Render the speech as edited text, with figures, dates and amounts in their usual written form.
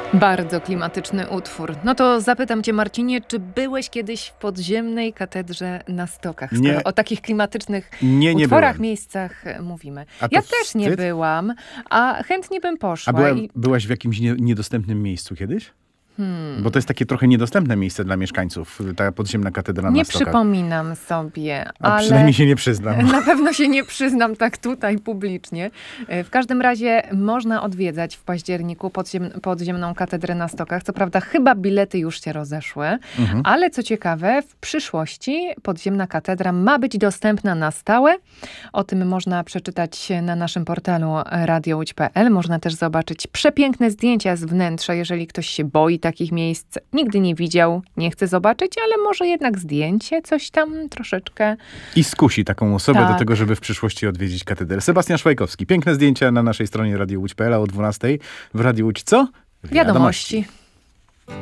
Bardzo klimatyczny utwór. No to zapytam cię, Marcinie, czy byłeś kiedyś w podziemnej katedrze na Stokach? Skoro Nie. o takich klimatycznych Nie utworach, byłem. miejscach mówimy. A to Ja też nie wstyd? byłam, a chętnie bym poszła. A byłaś w jakimś niedostępnym miejscu kiedyś? Bo to jest takie trochę niedostępne miejsce dla mieszkańców, ta podziemna katedra Nie na Stokach. przypominam sobie, A ale przynajmniej się nie przyznam. na pewno się nie przyznam tak tutaj publicznie. W każdym razie można odwiedzać w październiku podziemną katedrę na Stokach. Co prawda chyba bilety już się rozeszły, ale co ciekawe, w przyszłości podziemna katedra ma być dostępna na stałe. O tym można przeczytać na naszym portalu radiołódź.pl. Można też zobaczyć przepiękne zdjęcia z wnętrza, jeżeli ktoś się boi takich miejsc, nigdy nie widział, nie chce zobaczyć, ale może jednak zdjęcie, coś tam troszeczkę. I skusi taką osobę Tak. do tego, żeby w przyszłości odwiedzić katedrę. Sebastian Szwajkowski. Piękne zdjęcia na naszej stronie radiołódź.pl o 12:00. W Radiu Łódź co? Wiadomości.